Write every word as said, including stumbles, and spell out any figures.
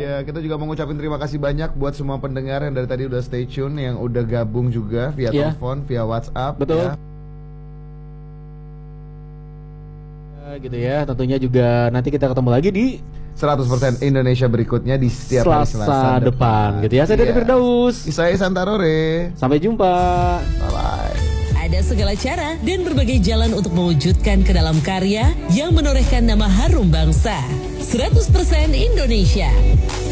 Ya, kita juga mau ngucapin terima kasih banyak buat semua pendengar yang dari tadi udah stay tune, yang udah gabung juga via ya. telepon, via WhatsApp. Betul. Ya. Gitu ya, tentunya juga nanti kita ketemu lagi di seratus persen Indonesia berikutnya di setiap Selasa, hari Selasa depan, depan gitu ya. Saya dari Iya. Firdaus. Saya Santarore. Sampai jumpa. Bye bye. Ada segala cara dan berbagai jalan untuk mewujudkan ke dalam karya yang menorehkan nama harum bangsa. seratus persen Indonesia.